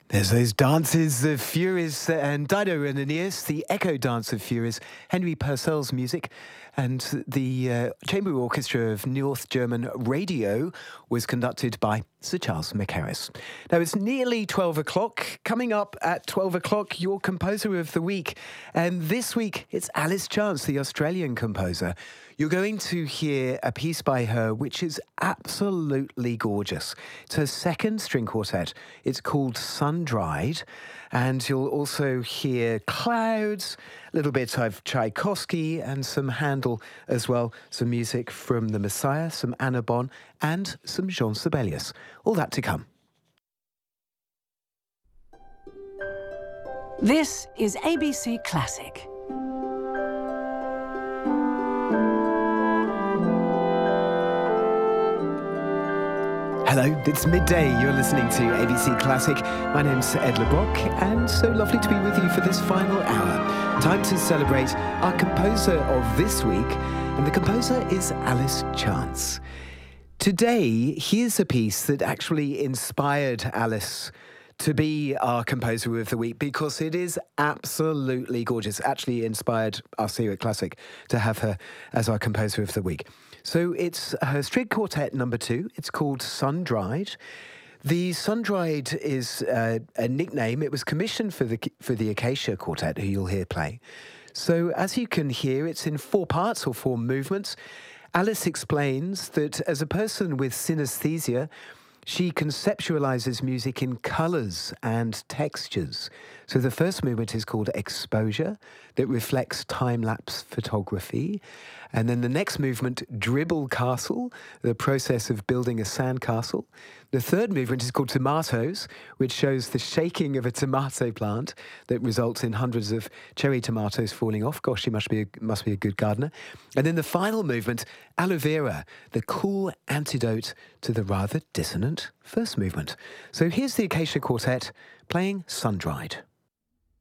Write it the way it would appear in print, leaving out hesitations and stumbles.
There's those dances of Furies and Dido and Aeneas, the Echo Dance of Furies, Henry Purcell's music, and the Chamber Orchestra of North German Radio was conducted by Sir Charles Mackerras. Now, it's nearly 12 o'clock. Coming up at 12 o'clock, your Composer of the Week. And this week, it's Alice Chance, the Australian composer. You're going to hear a piece by her which is absolutely gorgeous. It's her second string quartet. It's called Sun-Dried. And you'll also hear clouds, a little bit of Tchaikovsky and some Handel as well. Some music from The Messiah, some Anna Bonn and some Jean Sibelius. All that to come. This is ABC Classic. Hello, it's midday. You're listening to ABC Classic. My name's Ed LeBrock, and so lovely to be with you for this final hour. Time to celebrate our composer of this week, and the composer is Alice Chance. Today, here's a piece that actually inspired Alice to be our Composer of the Week because it is absolutely gorgeous. Actually inspired us here at Classic to have her as our Composer of the Week. So it's her string quartet number 2. It's called Sun-Dried. The Sun-Dried is a nickname. It was commissioned for the Acacia Quartet, who you'll hear play. So as you can hear, it's in 4 parts or 4 movements. Alice explains that as a person with synesthesia, she conceptualizes music in colors and textures. So the first movement is called Exposure, that reflects time-lapse photography. And then the next movement, Dribble Castle, the process of building a sandcastle. The third movement is called Tomatoes, which shows the shaking of a tomato plant that results in hundreds of cherry tomatoes falling off. Gosh, she must be a good gardener. And then the final movement, Aloe Vera, the cool antidote to the rather dissonant first movement. So here's the Acacia Quartet playing Sun-Dried.